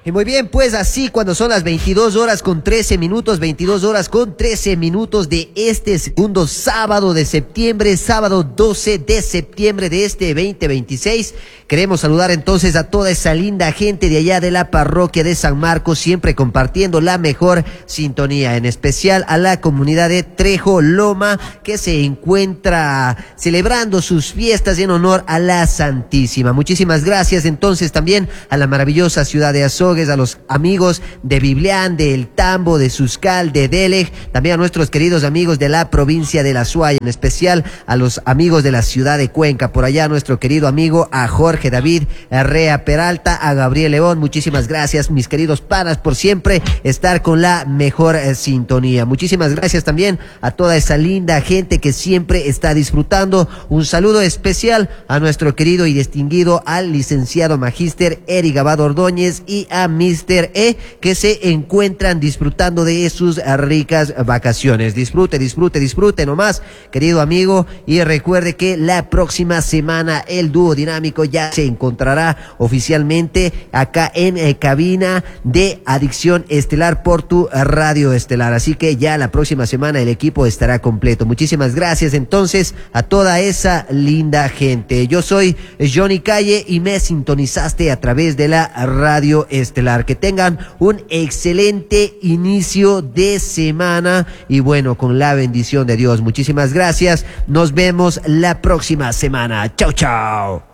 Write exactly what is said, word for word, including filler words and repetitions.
Y muy bien, pues así cuando son las veintidós horas con trece minutos, veintidós horas con trece minutos de este segundo sábado de septiembre, sábado doce de septiembre de este veinte veintiséis. Queremos saludar entonces a toda esa linda gente de allá de la parroquia de San Marcos, siempre compartiendo la mejor sintonía, en especial a la comunidad de Trejo Loma, que se encuentra celebrando sus fiestas en honor a la Santísima. Muchísimas gracias entonces también a la maravillosa ciudad de Azogues, a los amigos de Biblián, de El Tambo, de Suscal, de Delej, también a nuestros queridos amigos de la provincia de La Suaya, en especial a los amigos de la ciudad de Cuenca, por allá nuestro querido amigo a Jorge David Rea Peralta, a Gabriel León, muchísimas gracias mis queridos panas por siempre estar con la mejor eh, sintonía. Muchísimas gracias también a toda esa linda gente que siempre está disfrutando. Un saludo especial a nuestro querido y distinguido al licenciado magíster Eric Abad Ordóñez y a mister E, que se encuentran disfrutando de sus ricas vacaciones. Disfrute, disfrute, disfrute nomás, querido amigo, y recuerde que la próxima semana el dúo dinámico ya se encontrará oficialmente acá en eh, cabina de Adicción Estelar por tu Radio Estelar. Así que ya la próxima semana el equipo estará completo. Muchísimas gracias entonces a toda esa linda gente. Yo soy Johnny Calle y me sintonizaste a través de la Radio Estelar. Que tengan un excelente inicio de semana y bueno, con la bendición de Dios. Muchísimas gracias. Nos vemos la próxima semana. Chao, chao.